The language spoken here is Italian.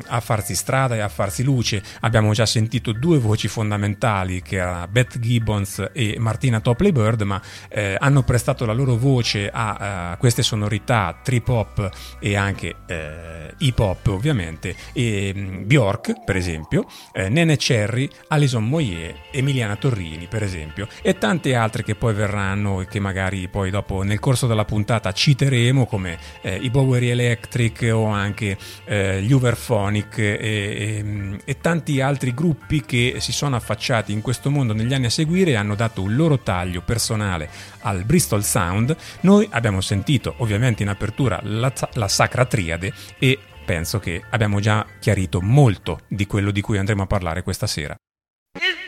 a farsi strada e a farsi luce. Abbiamo già sentito due voci fondamentali, che era Beth Gibbons e Martina Topley Bird, ma hanno prestato la loro voce a queste sonorità trip hop e anche hip hop, ovviamente, e Bjork per esempio, Nene Cherry, Alison Moyet, Emiliana Torrini per esempio, e tante altre che poi verranno e che magari poi dopo nel corso della puntata citeremo, come i Bowery Electric o anche gli Uberphonic e tanti altri gruppi che si sono affacciati in questo mondo negli anni a seguire e hanno dato un loro taglio personale al Bristol Sound. Noi abbiamo sentito ovviamente in apertura la Sacra Triade e penso che abbiamo già chiarito molto di quello di cui andremo a parlare questa sera.